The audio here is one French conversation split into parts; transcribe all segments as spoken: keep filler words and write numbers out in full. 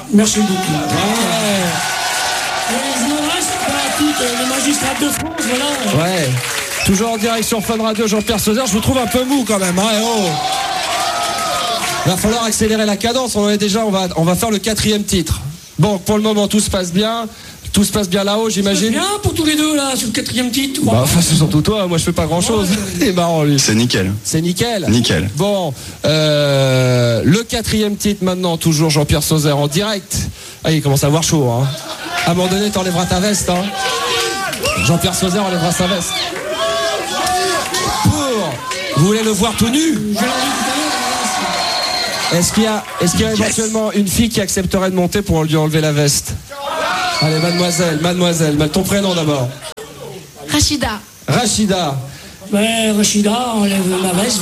Merci beaucoup. Ouais. Et je m'adresse à toutes les magistrats de France, voilà. Ouais. Toujours en direct sur Fun Radio, Jean-Pierre Sauzère. Je vous trouve un peu mou quand même. Hein, oh. Va falloir accélérer la cadence. On en est déjà. On va, on va faire le quatrième titre. Bon, pour le moment, tout se passe bien. Tout se passe bien là-haut, j'imagine. C'est bien pour tous les deux là, sur le quatrième titre. Bah, enfin, c'est surtout toi. Moi, je fais pas grand-chose. Ouais. C'est marrant, lui. C'est nickel. C'est nickel. Nickel. Bon, euh, le quatrième titre maintenant, toujours Jean-Pierre Sauzère en direct. Ah, il commence à avoir chaud. Hein. À un moment donné, t'enlèveras ta veste. Hein. Jean-Pierre Sauzère enlèvera sa veste. Pour, vous voulez le voir tout nu? Est-ce qu'il y a, est-ce qu'il y a yes. éventuellement une fille qui accepterait de monter pour lui enlever la veste? Allez, mademoiselle, mademoiselle, ton prénom d'abord. Rachida. Rachida. Ouais, Rachida, enlève ma veste.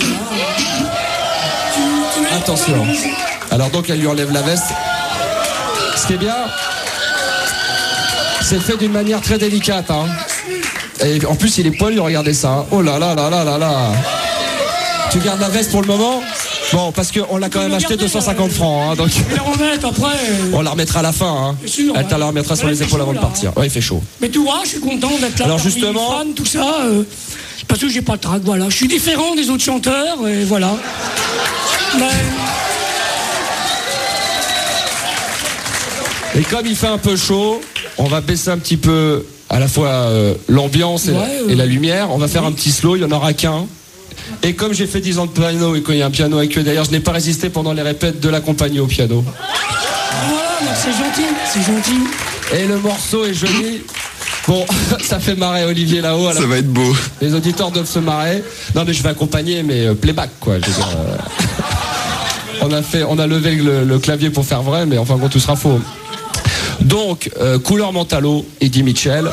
Attention. Alors donc, elle lui enlève la veste. Ce qui est bien, c'est fait d'une manière très délicate. Hein. Et en plus, il est poilu, regardez ça. Hein. Oh là là là là là là. Tu gardes la veste pour le moment? Bon, parce qu'on l'a quand même acheté deux cent cinquante francs, hein, donc après, on la remettra à la fin. Hein. Sûr, elle te la remettra sur les épaules avant de partir. Ouais, il fait chaud. Mais tu vois, je suis content d'être là. Alors justement, fan, tout ça, euh, parce que j'ai pas de trac, voilà. Je suis différent des autres chanteurs, et voilà. Mais... Et comme il fait un peu chaud, on va baisser un petit peu à la fois euh, l'ambiance et, ouais, euh... et la lumière. On va faire un petit slow, il n'y en aura qu'un. Et comme j'ai fait dix ans de piano et qu'il y a un piano avec eux, d'ailleurs, je n'ai pas résisté pendant les répètes de l'accompagner au piano. Voilà, c'est gentil, c'est gentil. Et le morceau est joli. Bon, ça fait marrer Olivier là-haut. Ça va être beau. Les auditeurs doivent se marrer. Non, mais je vais accompagner, mais euh, playback, quoi. Je veux dire, euh... on a fait, on a levé le, le clavier pour faire vrai, mais enfin, bon, tout sera faux. Donc, euh, couleur Mentalo, Eddie Mitchell.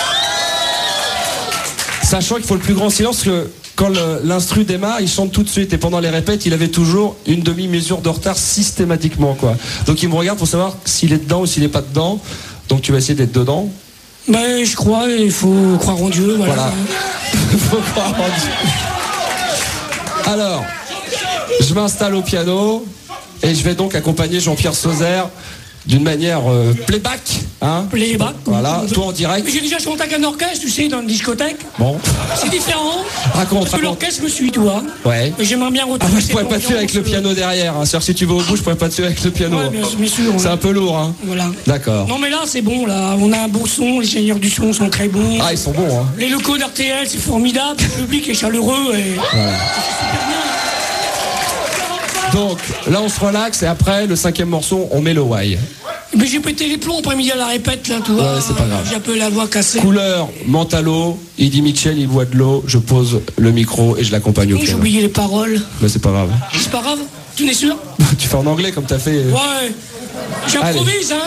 Sachant qu'il faut le plus grand silence, que quand l'instru démarre, il chante tout de suite. Et pendant les répètes, il avait toujours une demi-mesure de retard systématiquement, quoi. Donc il me regarde pour savoir s'il est dedans ou s'il n'est pas dedans. Donc tu vas essayer d'être dedans. Ben, je crois, il faut croire en Dieu. Voilà. Voilà. Il faut croire en Dieu. Alors, je m'installe au piano et je vais donc accompagner Jean-Pierre Sauzère d'une manière euh, playback, hein. Playback. Voilà, toi en direct. J'ai déjà chanté avec un orchestre, tu sais, dans une discothèque. Bon. C'est différent. Raconte, parce que raconte. l'orchestre me suit, toi. Ouais. Et j'aimerais bien retrouver. Ah, je pourrais pas te suivre avec le piano derrière. Hein. C'est-à-dire, si tu vas au bout, je pourrais pas te suivre avec le piano. Ouais, bien, bien sûr. C'est ouais. un peu lourd, hein. Voilà. D'accord. Non, mais là, c'est bon, là. On a un beau son. Les ingénieurs du son sont très bons. Ah, ils sont bons, hein. Les locaux d'R T L, c'est formidable. Le public est chaleureux. Et... Voilà. C'est super bien. Donc, là, on se relaxe et après, le cinquième morceau, on met le why. Mais j'ai pété les plombs après-midi à la répète, là, tu vois. Ouais, c'est pas grave. J'ai un peu la voix cassée. Couleur, Mentalo, Eddie Mitchell, il boit de l'eau, je pose le micro et je l'accompagne au J'ai piano. oublié les paroles. Mais c'est pas grave. C'est pas grave? Tu n'es sûr? Tu fais en anglais comme t'as fait. Ouais. J'improvise, hein.